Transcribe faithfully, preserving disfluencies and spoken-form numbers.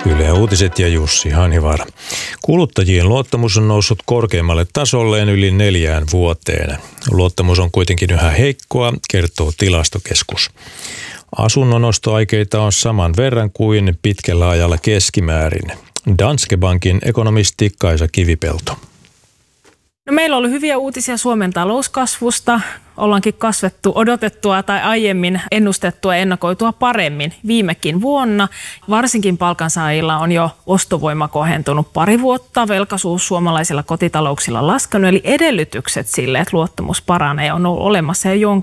Yle Uutiset ja Jussi Hanhivaara. Kuluttajien luottamus on noussut korkeammalle tasolleen yli neljään vuoteen. Luottamus on kuitenkin yhä heikkoa, kertoo Tilastokeskus. Asunnonostoaikeita on saman verran kuin pitkällä ajalla keskimäärin. Danske Bankin ekonomisti Kaisa Kivipelto. No, meillä on ollut hyviä uutisia Suomen talouskasvusta. Ollaankin kasvettu odotettua tai aiemmin ennustettua ja ennakoitua paremmin viimekin vuonna. Varsinkin palkansaajilla on jo ostovoima kohentunut pari vuotta. Velkaisuus suomalaisilla kotitalouksilla laskenut, eli edellytykset sille, että luottamus paranee, on ollut olemassa jo jonkin